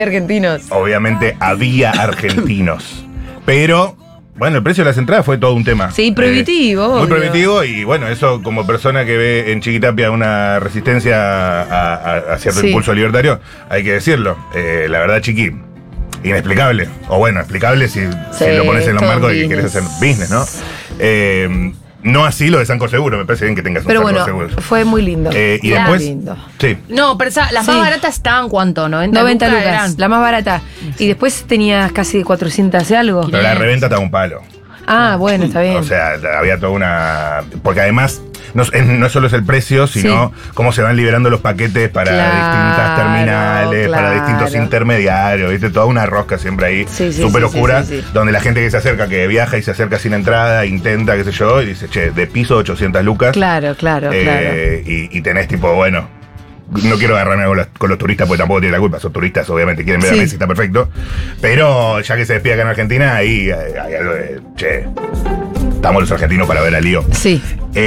argentinos. Obviamente había argentinos. Pero, bueno, el precio de las entradas fue todo un tema. Sí, prohibitivo. Muy obvio. prohibitivo y bueno, eso como persona que ve en Chiquitapia una resistencia a cierto Sí. impulso libertario, hay que decirlo. La verdad, Chiqui, inexplicable. O bueno, explicable si lo pones en los todo marcos de que business. querés hacer business, ¿no? No así lo de Sancor Seguro, me parece bien que tengas un Pero Sancor bueno, Seguro. fue muy lindo. Y Claro. después, Lindo. sí. No, pero las Sí. más baratas estaban, ¿cuánto? 90 lucas, eran. la más barata. Y después tenías casi 400 y algo. Pero la reventa estaba un palo. Ah, bueno, está bien. O sea, había toda una. Porque además, no solo es el precio, sino cómo se van liberando los paquetes para distintas terminales, para distintos intermediarios, ¿viste? Toda una rosca siempre ahí, Sí, sí, súper sí, oscura, sí, sí. donde la gente que se acerca, que viaja y se acerca sin entrada, intenta, qué sé yo, y dice, che, de piso 800 lucas. Claro. Y tenés tipo, bueno. No quiero agarrarme con los turistas porque tampoco tienen la culpa. Son turistas, obviamente, quieren ver a Sí. Messi, está perfecto. Pero ya que se despide acá en Argentina, ahí hay algo de, che, estamos los argentinos para ver a Lío. Sí.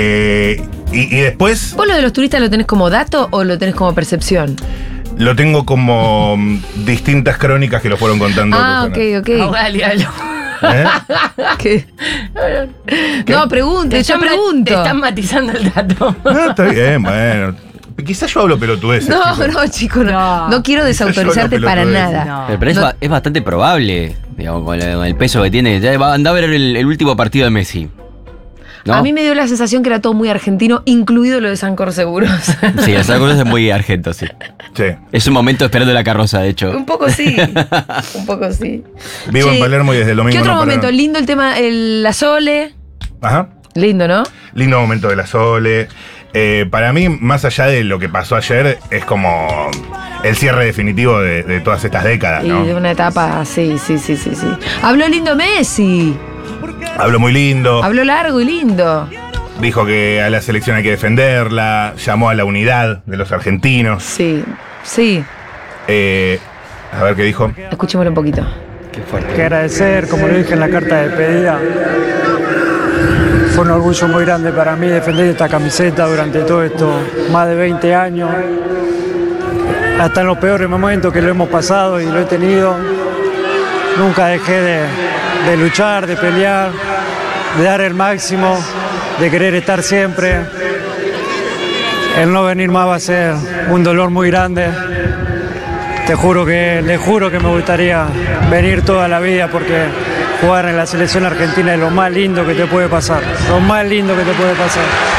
Y después ¿Vos lo de los turistas lo tenés como dato o lo tenés como percepción? lo tengo como distintas crónicas que lo fueron contando. Ah, personas. ok. Ahora, diablo. ¿Eh? ¿Qué? No, pregunte, yo Te pregunto. están matizando el dato. No, está bien, bueno. Quizás yo hablo pelotudeces. No, chico, no quiero desautorizarte Yo no para pelotudeces. nada. No. Pero es bastante probable, digamos, con el peso que tiene. Ya anda a ver el último partido de Messi. ¿No? A mí me dio la sensación que era todo muy argentino, incluido lo de Sancor Seguros. Sí, esa cosa es muy argento, sí. Sí. Es un momento esperando la carroza, de hecho. Un poco sí. Un poco sí. Vivo Che, en Palermo y desde el domingo ¿Qué otro no pararon. momento? Lindo el tema, la Sole. Ajá. Lindo, ¿no? Lindo momento de la Sole. Para mí, más allá de lo que pasó ayer, es como el cierre definitivo de todas estas décadas, Y ¿no? de una etapa, sí. Habló lindo Messi. Habló muy lindo, Habló largo y lindo. dijo que a la selección hay que defenderla, llamó a la unidad de los argentinos. Sí. A ver qué dijo. Escuchémoslo un poquito. Que agradecer, como lo dije en la carta de despedida. Fue un orgullo muy grande para mí defender esta camiseta durante todo esto, más de 20 años. Hasta en los peores momentos que lo hemos pasado y lo he tenido. Nunca dejé de luchar, de pelear, de dar el máximo, de querer estar siempre. El no venir más va a ser un dolor muy grande. Les juro que me gustaría venir toda la vida porque jugar en la selección argentina es lo más lindo que te puede pasar. Lo más lindo que te puede pasar.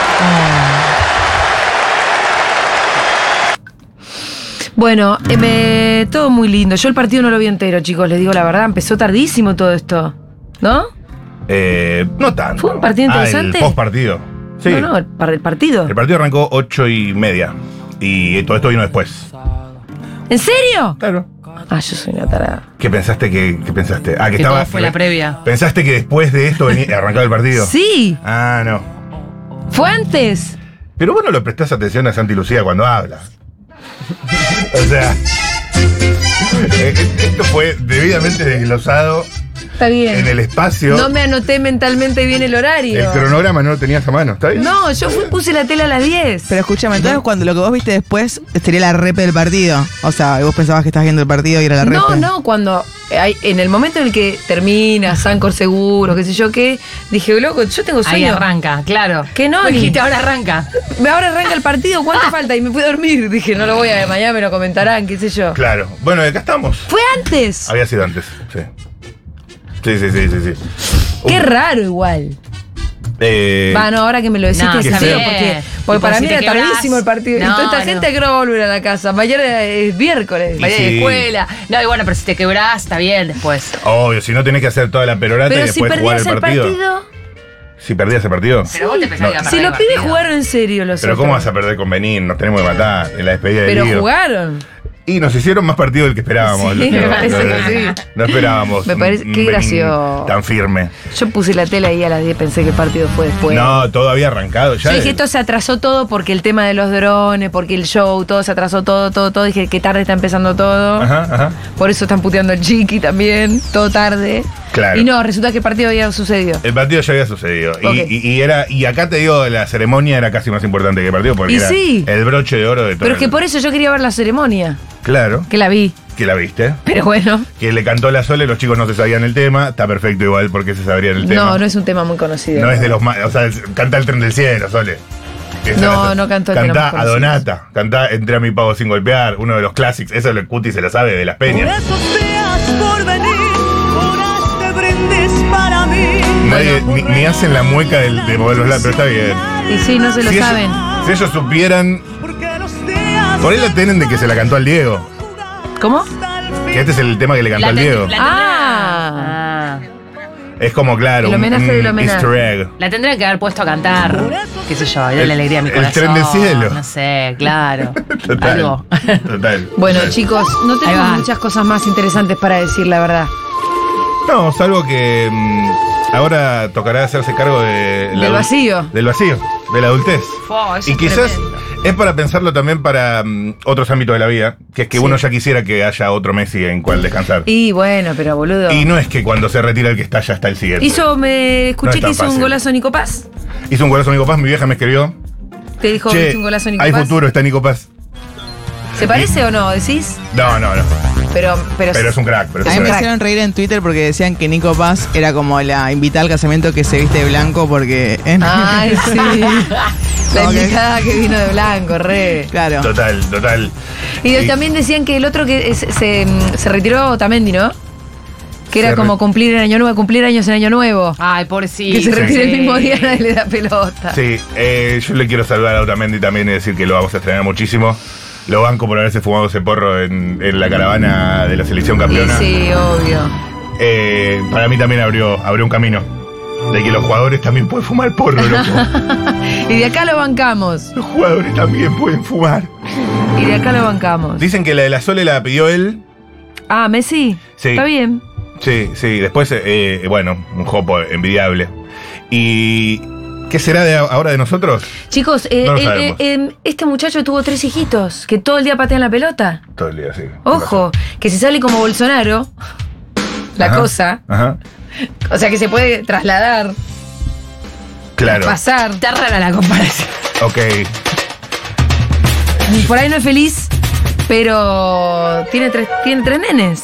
Bueno, todo muy lindo. Yo el partido no lo vi entero, chicos, les digo la verdad. Empezó tardísimo todo esto, ¿no? No tanto. ¿Fue un partido interesante? El post partido. Sí. No, el partido. El partido arrancó 8:30. Y todo esto vino después. ¿En serio? Claro. Ah, yo soy una tarada. ¿Qué pensaste que pensaste? Ah, que Que estaba. todo fue la previa. ¿Pensaste que después de esto arrancaba el partido? Sí, Ah, no. fue antes. Pero vos no le prestás atención a Santi Lucía cuando habla. O sea, esto fue debidamente desglosado Está bien. en el espacio. No me anoté mentalmente bien el horario. El cronograma no lo tenías a mano, ¿está bien? No, yo puse la tela a las 10. Pero escúchame, entonces cuando lo que vos viste después sería la repe del partido. O sea, vos pensabas que estabas viendo el partido y era la repe. No, cuando en el momento en el que termina, Sancor Seguros, qué sé yo qué, dije, loco, yo tengo Ahí sueño. arranca, claro. Que no, Me ni- dijiste, ahora arranca. Ahora arranca el partido, ¿cuánto falta? Y me fui a dormir. Dije, no lo voy a ver, mañana me lo comentarán, qué sé yo. Claro. Bueno, acá estamos. Fue antes. Había sido antes, sí. Sí. Qué raro igual. No, ahora que me lo decís, No, que está sí, bien. porque Y para por mí si era te quebrás. tardísimo el partido. y No, toda esta no. gente que no va a volver a la casa. Mañana es miércoles. Vaya Sí. de escuela. No, y bueno, pero si te quebrás, está bien después. Obvio, si no tenés que hacer toda la perorata y Pero si después jugar perdías el partido. Si perdías el partido. Pero vos te pensás que iba a Si perder los el pibes partido. jugaron en serio los Pero otros. ¿cómo vas a perder con Benín? Nos tenemos que matar en la despedida de Pero Lío. jugaron. Y nos hicieron más partido del que esperábamos. Sí, me parece que sí. No esperábamos. Me parece- un qué Benín gracioso. Tan firme. Yo puse la tela ahí a las 10, pensé que el partido fue después. No, todo había arrancado ya. Yo dije, esto se atrasó todo porque el tema de los drones, porque el show, todo se atrasó, todo. Dije, qué tarde está empezando todo. Ajá. Por eso están puteando al Chiqui también, todo tarde. Claro. Y no, resulta que el partido había sucedido. El partido ya había sucedido. Ok. Y acá te digo, la ceremonia era casi más importante que el partido porque Y era sí. el broche de oro de todo. Pero es que por eso yo quería ver la ceremonia. Claro, Que la vi. que la viste. Pero bueno. Que le cantó la Sole, los chicos no se sabían el tema. Está perfecto igual porque se sabrían el tema. No, no es un tema muy conocido. No es de los más. O sea, canta el tren del cielo, Sole. No cantó el tren Cantá más a conocido. Donata. Cantá Entré a mi pago sin golpear. Uno de los clásicos. Eso el Cuti se lo sabe de las peñas. por venir, por este brindis para mí. Nadie, ni hacen la mueca de mover los labios, pero está bien. Y sí, no se lo Si ellos- saben. Si ellos supieran. Porque los días Por ahí la tienen de que se la cantó al Diego. ¿Cómo? Que este es el tema que le cantó al Diego. Ah. Es como, claro, El homenaje del homenaje. easter egg. La tendrían que haber puesto a cantar. Qué sé yo, era la alegría de mi El corazón. tren del cielo. No sé, claro. Total. Algo. Total. Bueno, Total. chicos, no Ahí tenemos va. muchas cosas más interesantes para decir, la verdad. No, salvo que ahora tocará hacerse cargo Del vacío. Del vacío, de la adultez. Fo, eso Y es quizás tremendo. es para pensarlo también para otros ámbitos de la vida, que es que uno ya quisiera que haya otro Messi en cual descansar. Y bueno, pero boludo. Y no es que cuando se retira el que está, ya está el siguiente. Me escuché No es que tan hizo un fácil. golazo Nico Paz. Hizo un golazo Nico Paz, mi vieja me escribió. Te dijo que Che, hizo un golazo Nico hay Paz. futuro, está Nico Paz. ¿Se parece o no? ¿Decís? No. Pero Pero es un crack. Pero A es mí un me crack. hicieron reír en Twitter porque decían que Nico Paz era como la invitada al casamiento que se viste de blanco porque... Ay, sí. La Como que- invitada que vino de blanco, re. Claro. Total. Y también decían que el otro que se retiró Otamendi, ¿no? Que era Se como re- cumplir años en año nuevo. Ay, pobrecito. Que se retire el sí. mismo día, nadie le da pelota. Sí, yo le quiero saludar a Otamendi también y decir que lo vamos a estrenar muchísimo. Lo banco por haberse fumado ese porro en la caravana de la selección Y campeona. sí, obvio. Para mí también abrió un camino. De que los jugadores también pueden fumar porro, loco. Y de acá lo bancamos. Los jugadores también pueden fumar. Y de acá lo bancamos. Dicen que la de la Sole la pidió él. Ah, Messi. Sí. Está bien. Sí. Después, bueno, un jopo envidiable. ¿Y qué será de ahora de nosotros? Chicos, No lo sabemos. este muchacho tuvo 3 hijitos que todo el día patean la pelota. Todo el día, sí. Ojo, que si sale como Bolsonaro, la Ajá, cosa, Ajá. o sea que se puede trasladar, Claro. pasar. Está rara la comparación. Ok. Por ahí no es feliz, pero tiene tres nenes.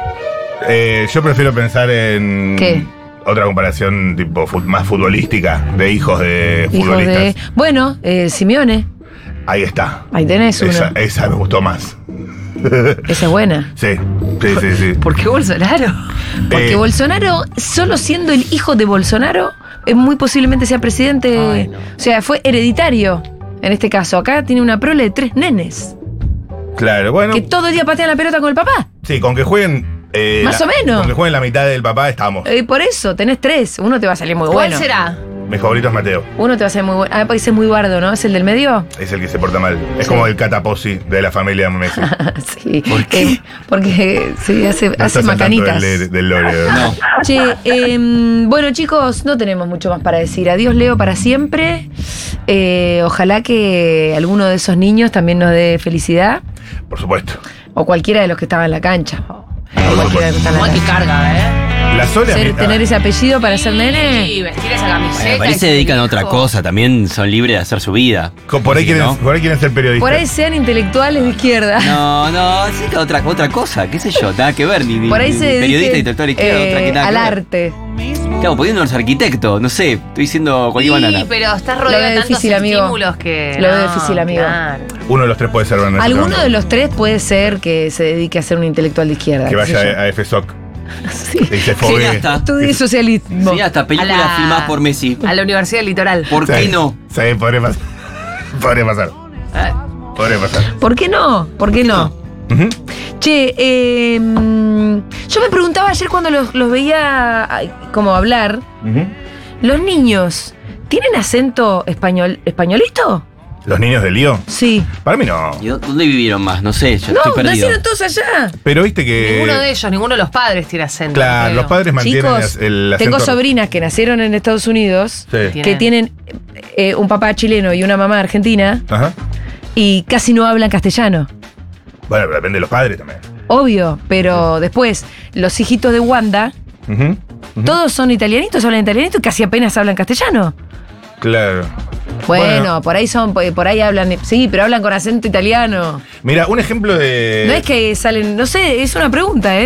Yo prefiero pensar en. ¿Qué? Otra comparación tipo más futbolística de hijos de Hijos futbolistas. de. Bueno, Simeone. Ahí está. Ahí tenés uno. Esa me gustó más. Esa es buena. Sí. ¿Por qué Bolsonaro? Porque Eh, Bolsonaro, solo siendo el hijo de Bolsonaro, muy posiblemente sea presidente. Ay, no. O sea, fue hereditario. En este caso, acá tiene una prole de 3 nenes. Claro, bueno. Que todo el día patean la pelota con el papá. Sí, con que jueguen. Más o menos. Con que jueguen la mitad del papá estamos. Por eso, tenés 3. Uno te va a salir muy ¿Cuál bueno. será? Mi favorito es Mateo. Uno te va a salir muy bueno. Ah, puede ser muy bardo, ¿no? ¿Es el del medio? Es el que se porta mal. Es Sí. como el cataposi de la familia Messi. Sí. ¿Por qué? Porque sí, hace No estás al tanto macanitas. del lore. No. Che, bueno chicos, no tenemos mucho más para decir. Adiós Leo para siempre. Ojalá que alguno de esos niños también nos dé felicidad. Por supuesto. O cualquiera de los que estaba en la cancha. O cualquiera de los que estaba Igual en que la cancha. carga, ¿eh? La Sole a mí- Tener ese apellido para ser nene. Sí, vestir esa camiseta. Bueno, por ahí y se ser dedican a hijo. otra cosa, también son libres de hacer su vida. Por ahí, Sí, ¿no? quieren ser periodistas. Por ahí sean intelectuales de izquierda. No, sí que otra cosa, qué sé yo, nada que ver, ni Por ahí ni se periodista, dediquen, intelectual izquierda, otra que nada al que ver. arte. Claro, poniendo los arquitectos, no sé, estoy diciendo cualquier Sí, banana. pero estás Lo rodeado veo de tantos difícil, amigo. estímulos que. Lo veo difícil, amigo. Claro. Uno de los tres puede ser Bernardo Alguno Trump. de los 3 puede ser que se dedique a ser un intelectual de izquierda. Que qué sé vaya yo. a FSOC. Sí. Y se Sí, fogue. hasta, Estudie socialismo. sí, hasta películas A la- filmadas por Messi. A la Universidad del Litoral. ¿Por qué no? Sí, podría pasar. Podría pasar. Podría pasar. ¿Por qué no? ¿Por qué no? Ujú. Che, yo me preguntaba ayer cuando los veía como hablar, Ujú. ¿los niños tienen acento españolito? ¿Los niños de Lío? Sí. Para mí no. ¿Y dónde vivieron más? No sé, yo No, estoy perdido. nacieron todos allá. Pero viste que. Ninguno de ellos, ninguno de los padres tiene acento. Claro, creo. los padres mantienen Chicos, el acento. tengo sobrinas que nacieron en Estados Unidos, Sí. que tienen un papá chileno y una mamá argentina, Ajá. y casi no hablan castellano. Bueno, pero depende de los padres también. Obvio, pero después, los hijitos de Wanda, Ujú. todos son italianitos, hablan italianito y casi apenas hablan castellano. Claro. Bueno, por ahí hablan, sí, pero hablan con acento italiano. Mira, un ejemplo de... No es que salen, no sé, es una pregunta,